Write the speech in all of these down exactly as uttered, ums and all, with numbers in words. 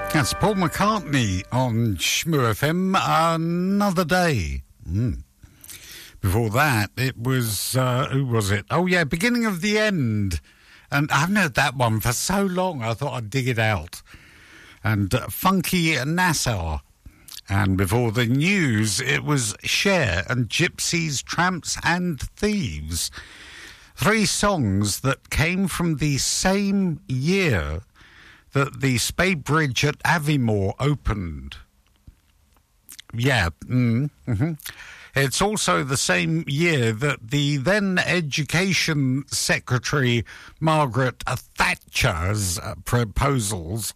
That's Paul McCartney on Shmoo F M, Another Day. Mm. Before that, it was, uh, who was it? Oh, yeah, Beginning of the End. And I haven't heard that one for so long, I thought I'd dig it out. And uh, Funky Nassau. And before the news, it was Cher and Gypsies, Tramps and Thieves. Three songs that came from the same year that the Spade Bridge at Aviemore opened. Yeah. Mm, mm-hmm. It's also the same year that the then Education Secretary Margaret Thatcher's uh, proposals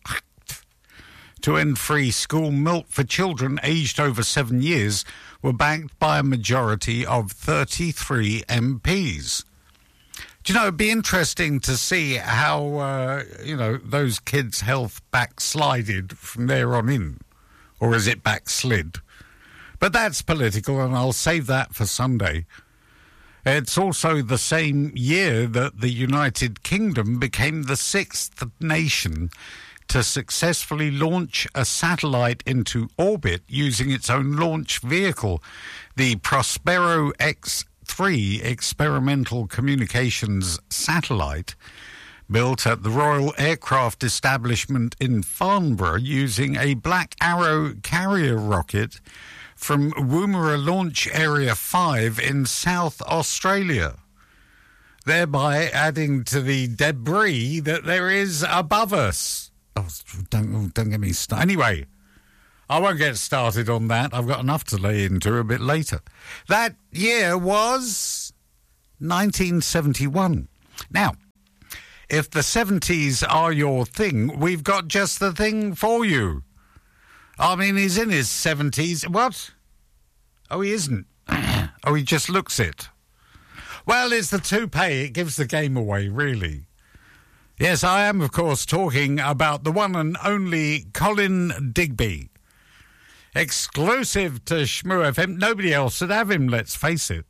to end free school milk for children aged over seven years were backed by a majority of thirty-three M Ps. Do you know, it'd be interesting to see how, uh, you know, those kids' health backslided from there on in. Or is it backslid? But that's political, and I'll save that for Sunday. It's also the same year that the United Kingdom became the sixth nation to successfully launch a satellite into orbit using its own launch vehicle, the Prospero X three experimental communications satellite, built at the Royal Aircraft Establishment in Farnborough using a Black Arrow carrier rocket from Woomera Launch Area five in South Australia, thereby adding to the debris that there is above us. Oh, don't, don't get me started. Anyway, I won't get started on that. I've got enough to lay into a bit later. That year was nineteen seventy-one. Now, if the seventies are your thing, we've got just the thing for you. I mean, he's in his seventies. What? Oh, he isn't. Oh, he just looks it. Well, it's the toupee. It gives the game away, really. Yes, I am, of course, talking about the one and only Colin Digby. Exclusive to Shmoo F M. Nobody else would have him, let's face it.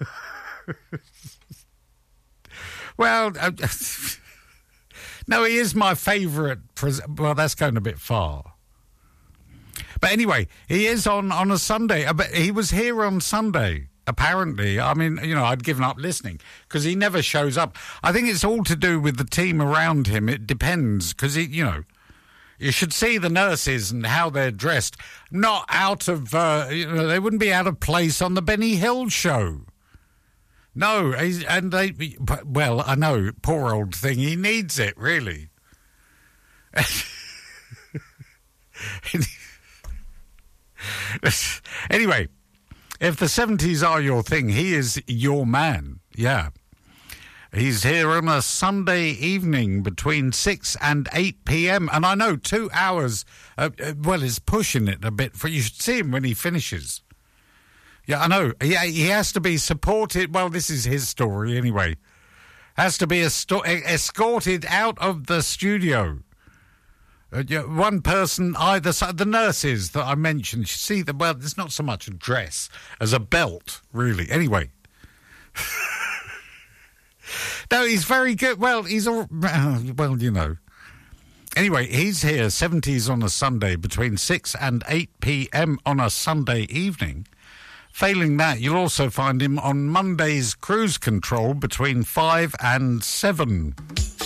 Well, uh, no, he is my favourite. Pres- well, that's going a bit far. But anyway, he is on, on a Sunday. Uh, but he was here on Sunday, apparently. I mean, you know, I'd given up listening because he never shows up. I think it's all to do with the team around him. It depends because, you know, you should see the nurses and how they're dressed. Not out of, uh, you know, they wouldn't be out of place on the Benny Hill show. No, he's, and they, well, I know, poor old thing, he needs it, really. Anyway, if the seventies are your thing, he is your man, yeah. He's here on a Sunday evening between six and eight p.m. And I know two hours, uh, uh, well, is pushing it a bit. For you should see him when he finishes. Yeah, I know. He, he has to be supported. Well, this is his story anyway. Has to be esto- escorted out of the studio. Uh, yeah, one person either side. The nurses that I mentioned, you see them. Well, it's not so much a dress as a belt, really. Anyway. No, he's very good. Well, he's all, well, you know. Anyway, he's here, seventies on a Sunday, between six and eight p.m. on a Sunday evening. Failing that, you'll also find him on Monday's Cruise Control between five and seven.